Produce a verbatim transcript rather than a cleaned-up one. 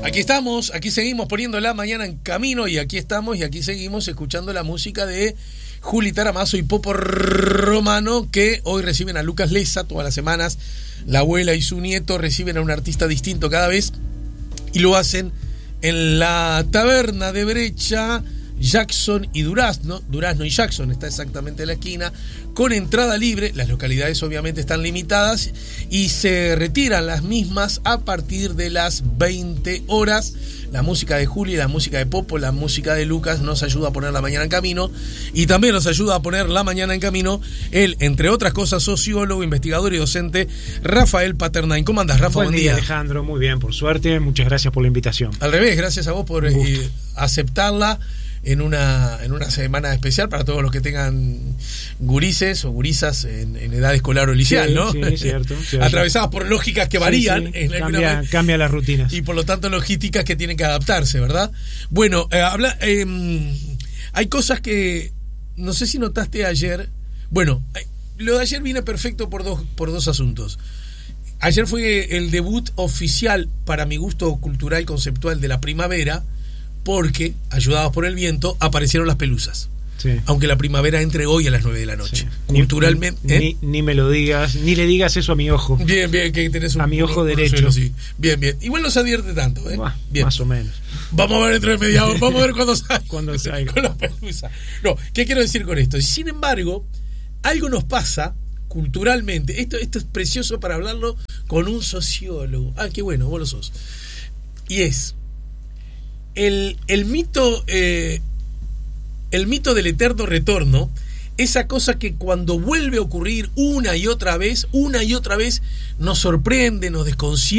Aquí estamos, aquí seguimos poniendo la mañana en camino y aquí estamos y aquí seguimos escuchando la música de Juli Taramazo y Popo Romano, que hoy reciben a Lucas Leza todas las semanas. La abuela y su nieto reciben a un artista distinto cada vez y lo hacen en la taberna de Brecha, Jackson y Durazno. Durazno y Jackson está exactamente en la esquina, con entrada libre. Las localidades obviamente están limitadas y se retiran las mismas a partir de las veinte horas. La música de Juli, la música de Popo, la música de Lucas nos ayuda a poner la mañana en camino, y también nos ayuda a poner la mañana en camino el, entre otras cosas, sociólogo, investigador y docente Rafael Paternain. ¿Cómo andás, Rafa? Buen, Buen día, día, Alejandro. Muy bien, por suerte. Muchas gracias por la invitación. Al revés, gracias a vos por eh, aceptarla en una, en una semana especial para todos los que tengan gurises o gurisas en, en edad escolar o liceal, sí, ¿no? Sí, cierto, cierto. Atravesadas por lógicas que varían. Sí, sí. En Cambia, alguna... cambia las rutinas. Y por lo tanto logísticas que tienen que adaptarse, ¿verdad? Bueno, eh, habla, eh, hay cosas que no sé si notaste ayer. Bueno, lo de ayer viene perfecto por dos, por dos asuntos. Ayer fue el debut oficial, para mi gusto cultural conceptual, de la primavera, porque, ayudados por el viento, aparecieron las pelusas. Sí. Aunque la primavera entre hoy a las nueve de la noche. Sí. Culturalmente. Ni, ¿eh? ni, ni me lo digas, ni le digas eso a mi ojo. Bien, bien, que tenés un. A mi ojo un, derecho. Un sí. Bien, bien. Igual no se advierte tanto, ¿eh? Bah, bien. Más o menos. Vamos a ver dentro de media hora, vamos a ver cuándo salga. Cuando salga. Con la pelusa. No, ¿qué quiero decir con esto? Sin embargo, algo nos pasa culturalmente. Esto, esto es precioso para hablarlo con un sociólogo. Ah, qué bueno, vos lo sos. Y es. El, el mito eh, el mito del eterno retorno, esa cosa que cuando vuelve a ocurrir una y otra vez, una y otra vez nos sorprende, nos desconcierta.